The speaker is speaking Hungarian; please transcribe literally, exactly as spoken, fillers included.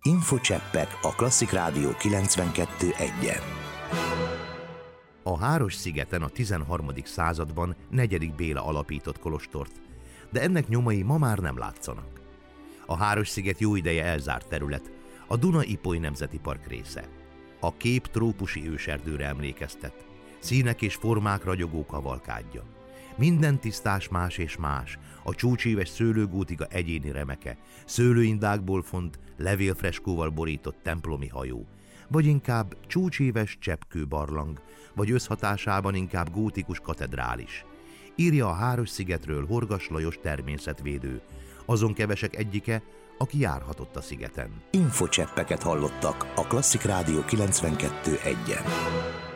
Infocseppek a Klasszik Rádió kilencvenkettő egyen. A Háros-szigeten a tizenharmadik században negyedik Béla alapított kolostort, de ennek nyomai ma már nem látszanak. A Háros-sziget jó ideje elzárt terület, a Duna-Ipoly Nemzeti Park része. A kép trópusi őserdőre emlékeztet, színek és formák ragyogó kavalkádja. Minden tisztás más és más, a csúcsíves szőlőgótika egyéni remeke, szőlőindákból font, levélfreskóval borított templomi hajó, vagy inkább csúcsíves cseppkő barlang, vagy összhatásában inkább gótikus katedrális. Írja a Háros-szigetről Horgas Lajos természetvédő, azon kevesek egyike, aki járhatott a szigeten. Infocseppeket hallottak a Klasszik Rádió kilencvenkettő egyen.